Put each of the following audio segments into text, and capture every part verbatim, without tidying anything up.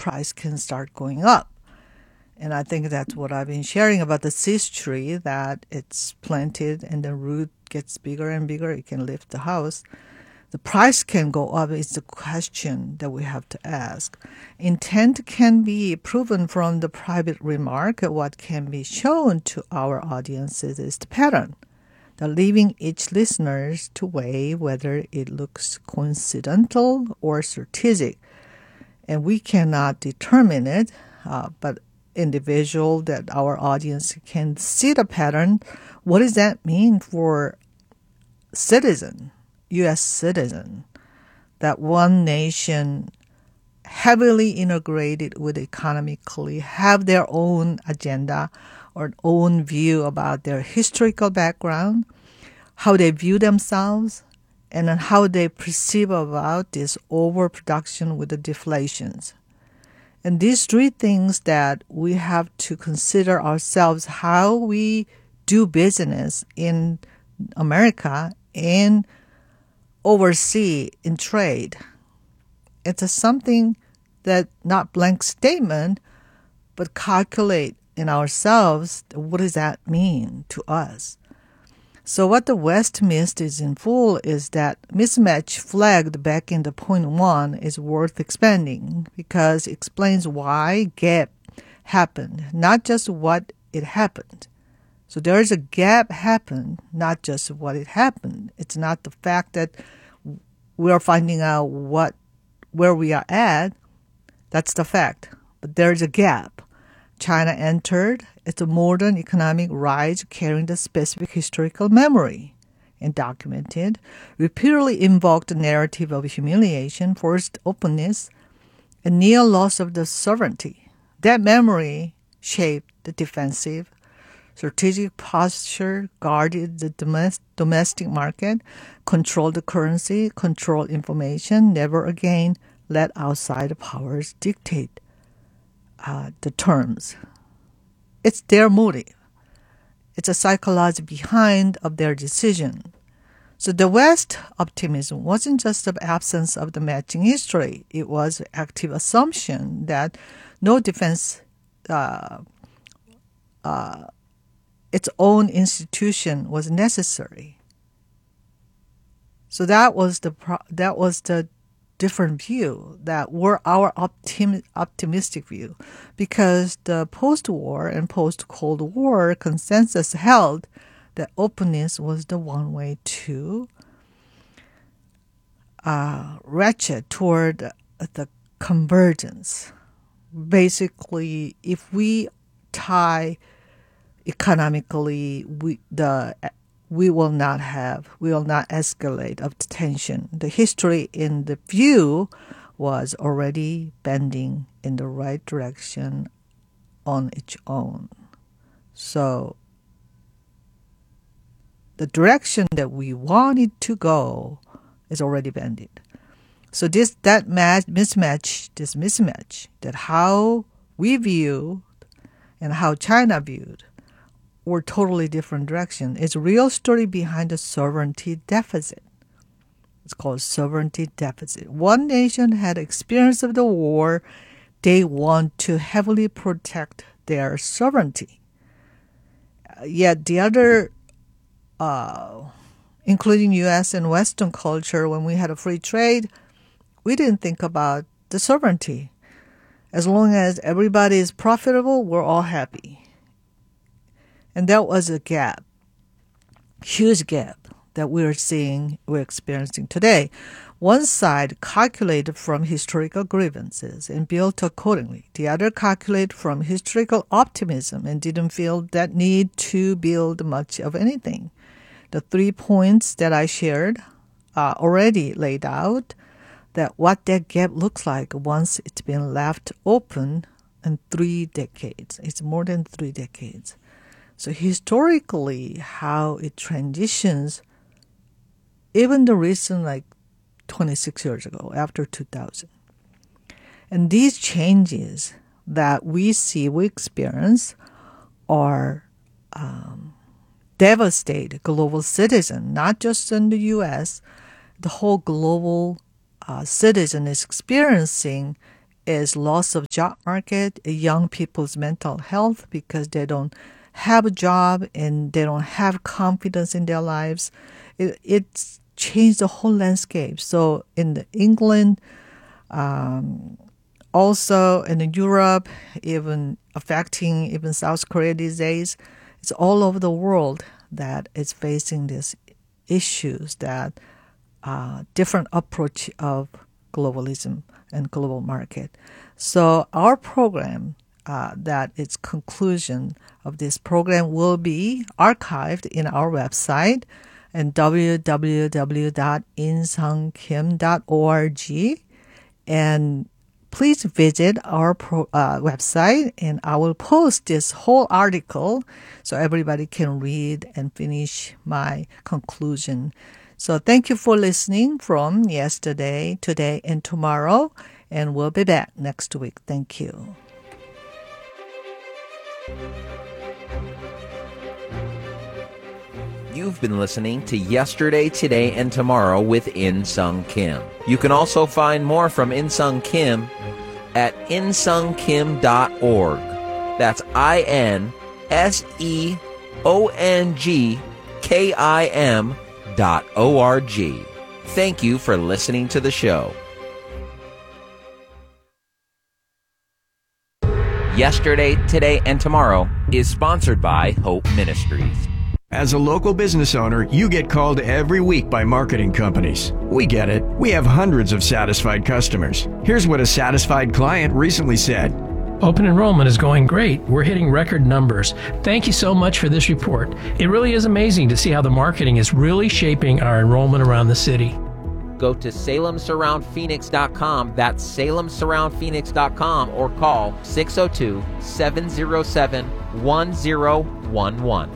price can start going up. And I think that's what I've been sharing about the cis tree, that it's planted and the root gets bigger and bigger. It can lift the house. The price can go up is the question that we have to ask. Intent can be proven from the private remark. What can be shown to our audiences is the pattern, the leaving each listener to weigh whether it looks coincidental or strategic. And we cannot determine it, uh, but individual that our audience can see the pattern. What does that mean for citizen? U S citizen, that one nation heavily integrated with economically have their own agenda or own view about their historical background, how they view themselves, and then how they perceive about this overproduction with the deflations. And these three things that we have to consider ourselves, how we do business in America and oversee in trade. It's a something that not blank statement, but calculate in ourselves, what does that mean to us? So what the West missed is in full is that mismatch flagged back in the point one is worth expanding because it explains why gap happened, not just what it happened. So there is a gap happen, not just what it happened. It's not the fact that we are finding out what where we are at. That's the fact. But there is a gap. China entered. It's a modern economic rise carrying the specific historical memory and documented, repeatedly invoked the narrative of humiliation, forced openness, and near loss of the sovereignty. That memory shaped the defensive, strategic posture, guarded the domestic domestic market, controlled the currency, controlled information, never again let outside powers dictate uh, the terms. It's their motive. It's a psychology behind of their decision. So the West optimism wasn't just the absence of the matching history. It was active assumption that no defense uh, uh, its own institution was necessary. So that was the pro- that was the different view that were our optim- optimistic view, because the post-war and post-Cold War consensus held that openness was the one way to uh, ratchet toward the convergence. Basically, if we tie economically, we the we will not have, we will not escalate of tension. The history in the view was already bending in the right direction on its own. So the direction that we wanted to go is already bended. So this that match, mismatch, this mismatch, that how we viewed and how China viewed were totally different direction. It's a real story behind the sovereignty deficit. It's called sovereignty deficit. One nation had experience of the war. They want to heavily protect their sovereignty. Yet the other, uh, including U S and Western culture, when we had a free trade, we didn't think about the sovereignty. As long as everybody is profitable, we're all happy. And that was a gap, huge gap that we're seeing, we're experiencing today. One side calculated from historical grievances and built accordingly. The other calculated from historical optimism and didn't feel that need to build much of anything. The three points that I shared are already laid out, that what that gap looks like once it's been left open in three decades. It's more than three decades. So historically, how it transitions, even the recent, like twenty-six years ago, after two thousand. And these changes that we see, we experience, are um, devastate global citizen, not just in the U S. The whole global uh, citizen is experiencing is loss of job market, young people's mental health because they don't have a job and they don't have confidence in their lives. It, it's changed the whole landscape. So in the England, um, also in Europe, even affecting even South Korea these days, it's all over the world that is facing these issues, that uh, different approach of globalism and global market. So our program, uh, that its conclusion of this program will be archived in our website and w w w dot insungkim dot org. And please visit our pro, uh, website, and I will post this whole article so everybody can read and finish my conclusion. So thank you for listening from yesterday, today, and tomorrow, and we'll be back next week. Thank you. You've been listening to Yesterday, Today, and Tomorrow with In Sung Kim. You can also find more from In Sung Kim at in sung kim dot org. That's I N S E O N G K I M dot O R G. Thank you for listening to the show. Yesterday, Today, and Tomorrow is sponsored by Hope Ministries. As a local business owner, you get called every week by marketing companies. We get it. We have hundreds of satisfied customers. Here's what a satisfied client recently said. Open enrollment is going great. We're hitting record numbers. Thank you so much for this report. It really is amazing to see how the marketing is really shaping our enrollment around the city. Go to salem surround phoenix dot com. That's salem surround phoenix dot com, or call six oh two, seven oh seven, one oh one one.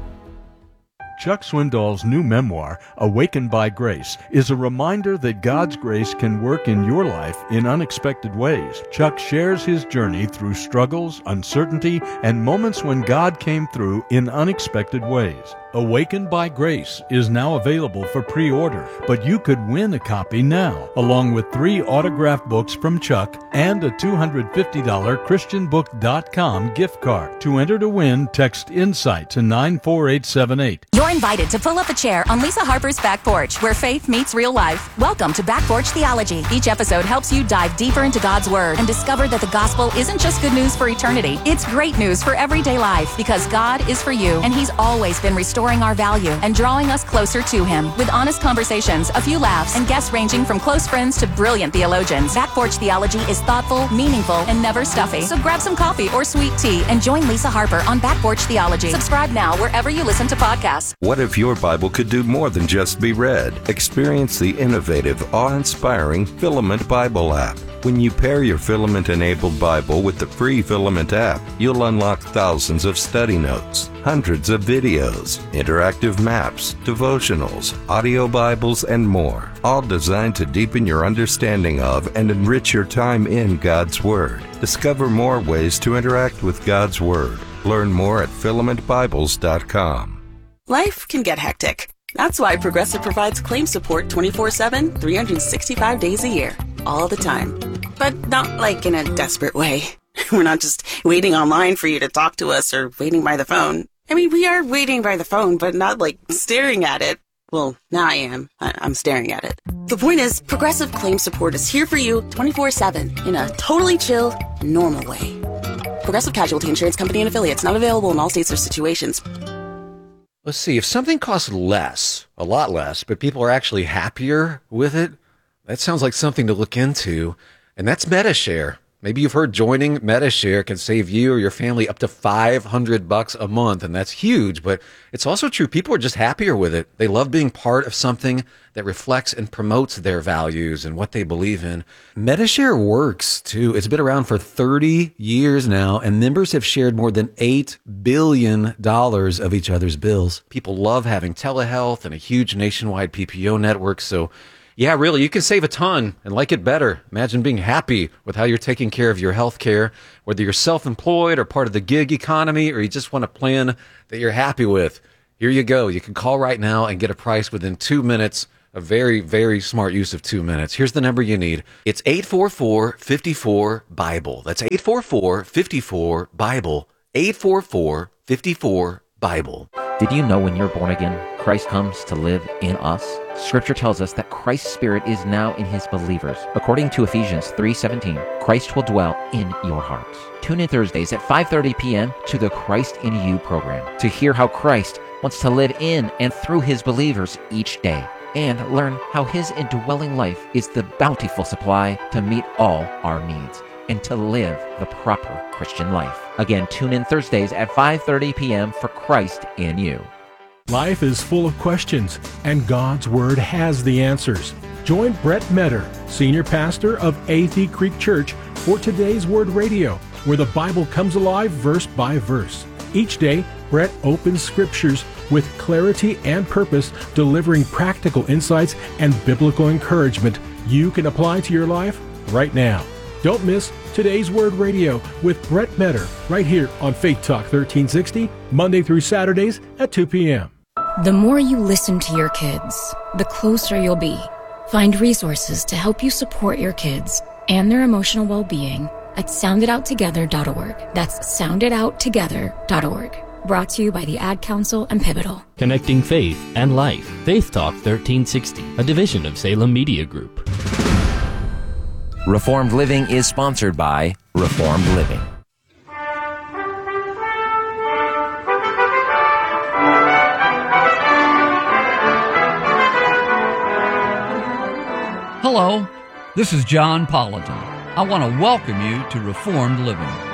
Chuck Swindoll's new memoir, Awakened by Grace, is a reminder that God's grace can work in your life in unexpected ways. Chuck shares his journey through struggles, uncertainty, and moments when God came through in unexpected ways. Awakened by Grace is now available for pre-order, but you could win a copy now, along with three autographed books from Chuck and a two hundred fifty dollars christian book dot com gift card. To enter to win, text INSIGHT to nine four eight seven eight. You're invited to pull up a chair on Lisa Harper's Back Porch, where faith meets real life. Welcome to Back Porch Theology. Each episode helps you dive deeper into God's Word and discover that the gospel isn't just good news for eternity. It's great news for everyday life, because God is for you, and He's always been restoring our value and drawing us closer to Him. With honest conversations, a few laughs, and guests ranging from close friends to brilliant theologians, Back Porch Theology is thoughtful, meaningful, and never stuffy. So grab some coffee or sweet tea and join Lisa Harper on Back Porch Theology. Subscribe now wherever you listen to podcasts. What if your Bible could do more than just be read? Experience the innovative, awe-inspiring Filament Bible app. When you pair your Filament-enabled Bible with the free Filament app, you'll unlock thousands of study notes, hundreds of videos, interactive maps, devotionals, audio Bibles, and more, all designed to deepen your understanding of and enrich your time in God's Word. Discover more ways to interact with God's Word. Learn more at filament bibles dot com. Life can get hectic. That's why Progressive provides claim support twenty-four seven, three hundred sixty-five days a year, all the time. But not like in a desperate way. We're not just waiting online for you to talk to us or waiting by the phone. I mean, we are waiting by the phone, but not like staring at it. Well, now I am. I- I'm staring at it. The point is, Progressive Claim Support is here for you twenty-four seven in a totally chill, normal way. Progressive Casualty Insurance Company and Affiliates, not available in all states or situations. Let's see, if something costs less, a lot less, but people are actually happier with it, that sounds like something to look into, and that's MetaShare. Maybe you've heard joining MetaShare can save you or your family up to five hundred bucks a month, and that's huge, but it's also true. People are just happier with it. They love being part of something that reflects and promotes their values and what they believe in. MetaShare works, too. It's been around for thirty years now, and members have shared more than eight billion dollars of each other's bills. People love having telehealth and a huge nationwide P P O network, so yeah, really, you can save a ton and like it better. Imagine being happy with how you're taking care of your health care, whether you're self-employed or part of the gig economy, or you just want a plan that you're happy with. Here you go. You can call right now and get a price within two minutes. A very, very smart use of two minutes. Here's the number you need. It's eight four four, five four, BIBLE. That's eight four four, five four, BIBLE. eight four four, five four, BIBLE. Did you know when you're born again, Christ comes to live in us? Scripture tells us that Christ's Spirit is now in his believers. According to Ephesians three seventeen, Christ will dwell in your hearts. Tune in Thursdays at five thirty p.m. to the Christ in You program to hear how Christ wants to live in and through his believers each day, and learn how his indwelling life is the bountiful supply to meet all our needs and to live the proper Christian life. Again, tune in Thursdays at five thirty p.m. for Christ in You. Life is full of questions, and God's Word has the answers. Join Brett Metter, Senior Pastor of Athey Creek Church, for Today's Word Radio, where the Bible comes alive verse by verse. Each day, Brett opens scriptures with clarity and purpose, delivering practical insights and biblical encouragement you can apply to your life right now. Don't miss Today's Word Radio with Brett Metter right here on Faith Talk thirteen sixty, Monday through Saturdays at two p.m. The more you listen to your kids, the closer you'll be. Find resources to help you support your kids and their emotional well-being at sound it out together dot org. That's sound it out together dot org. Brought to you by the Ad Council and Pivotal. Connecting faith and life. Faith Talk thirteen sixty, a division of Salem Media Group. Reformed Living is sponsored by Reformed Living. Hello, this is John Politan. I want to welcome you to Reformed Living.